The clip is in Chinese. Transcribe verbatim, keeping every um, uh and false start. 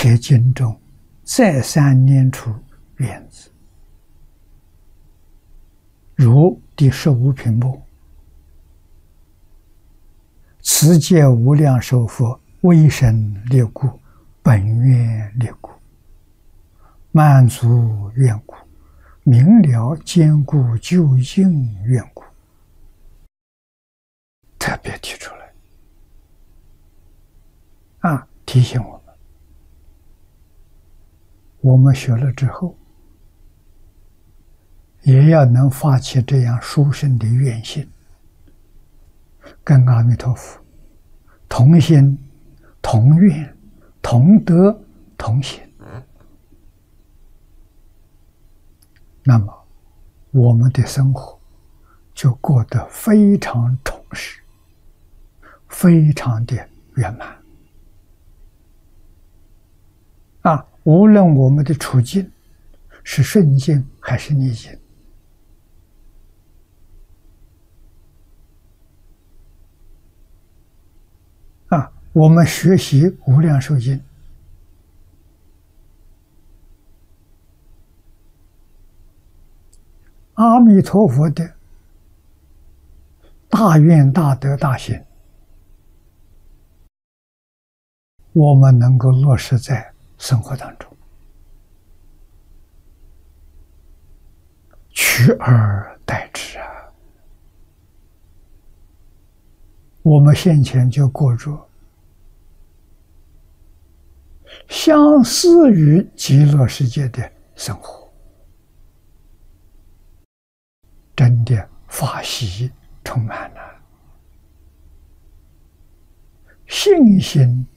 却经中再三念出愿字，如第十五品末：此界无量寿佛威神力故，本愿力故，满足愿故，明了坚固究竟愿故，特别提出来啊，提醒我们，我们学了之后，也要能发起这样殊胜的愿心，跟阿弥陀佛同心、同愿、同德、同行。那么，我们的生活就过得非常充实，非常的圆满。啊，无论我们的处境是顺境还是逆境，啊，我们学习《无量寿经》，阿弥陀佛的大愿、大德、大行，我们能够落实在生活当中，取而代之啊！我们先前就过着相似于极乐世界的生活，真的法喜充满了，信心